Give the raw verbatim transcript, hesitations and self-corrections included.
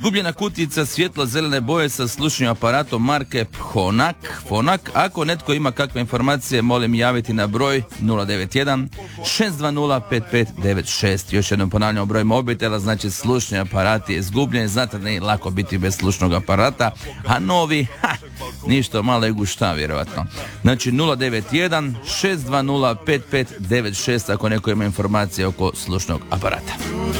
Izgubljena kutijica svjetlo zelene boje sa slušnim aparatom marke Phonak. Phonak. Ako netko ima kakve informacije, molim javiti na broj nula devet jedan šest dva nula pet pet devet šest. Još jednom ponavljamo broj mobitela, znači slušni aparat je izgubljen. Znate, nije lako biti bez slušnog aparata, a novi, ha, ništa, malo je gušta vjerojatno. Znači nula devet jedan šest dva nula pet pet devet šest ako neko ima informacije oko slušnog aparata.